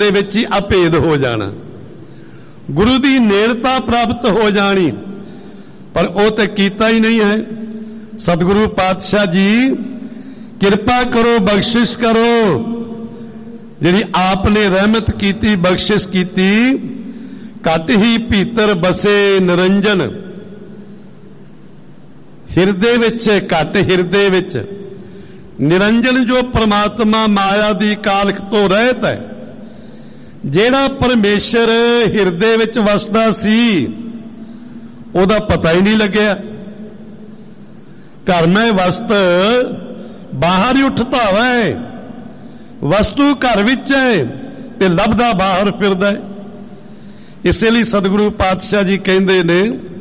ਦੇ ਵਿੱਚ ਹੀ ਅਭੇਦ ਹੋ ਜਾਣਾ, गुरु की नेड़ता प्राप्त हो जानी, पर वो तो कीता ही नहीं है। सतगुरु पातशाह जी कृपा करो, बख्शिश करो, जिहड़ी आपने रहमत कीती, बख्शिश कीती, घट ही भीतर बसे निरंजन, हिरदे विच, घट हिरदे विच निरंजन जो परमात्मा माया दी कालख तो रहत है, ਜਿਹੜਾ परमेश्वर हिरदे विच वसदा सी ਉਹਦਾ पता ही नहीं लग्या। घर में वस्त बाहर ही उठता है, वस्तु घर विच है ते लभदा बाहर फिरदा है। इसलिए सतगुरु पातशाह जी कहंदे ने,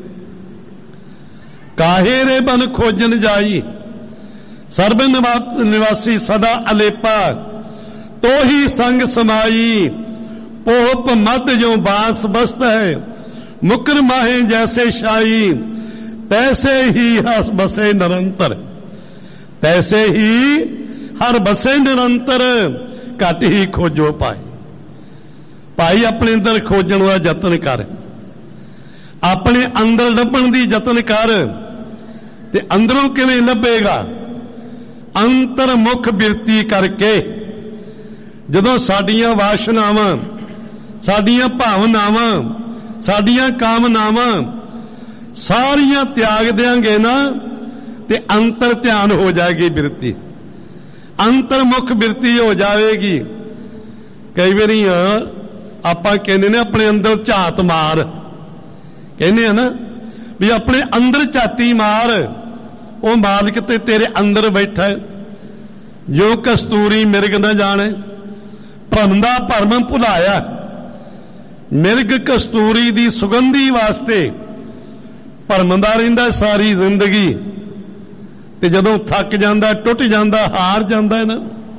काहे रे बन खोजन जाई, सर्ब निवासी सदा अलेपा, तो ही संग समाई, पोप मद जो बांस बस्त है, मुकर माहे जैसे शाई, तैसे ही हर बसे निरंतर, तैसे ही हर बसे निरंतर, घट ही खोजो पाए। भाई अपने अंदर खोजण का यतन कर, अपने अंदर लभण की यतन कर, ते अंदरों किवें लभेगा? अंतरमुख बिरती करके। जदों साडियां वासनावां, साडियां भावनावां, साडियां कामनावां सारियां त्याग देंगे ना, ते अंतर ध्यान हो जाएगी बिरती, अंतरमुख बिरती हो जाएगी। कई बारी आपां कहने ने अपने अंदर झात मार, कहने ना भी अपने अंदर झाती मार, वो मालिक ते तेरे अंदर बैठा है। जो कस्तूरी मिर्ग न जाने, भरम दा भरम भुलाया, मिर्ग कस्तूरी दी सुगंधी वास्ते भरमदा रहिंदा सारी जिंदगी, ते जदों थक जांदा, टुट जांदा, हार जांदा है ना,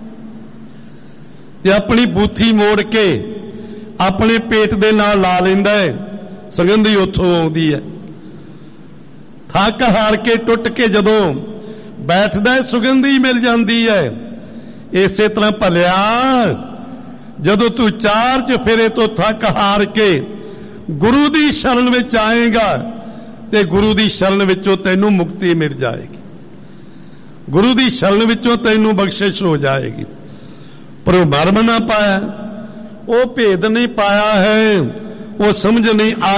ते अपनी बूथी मोड़ के अपने पेट दे नाल ला लैंदा है, सुगंधी उत्थों आउंदी है। थक हार के टुट के जदों बैठदा है, सुगंधी मिल जाती है। इसे तरह भलिया जदों तू चार चफेरे तो थक हार के गुरु दी शरण विच आएगा, ते गुरु दी शरण विचों तैनूं मुक्ति मिल जाएगी, गुरु दी शरण विचों तैनूं बख्शिश हो जाएगी। पर वो मर्म ना पाया, वो भेद नहीं पाया है, वो समझ नहीं आ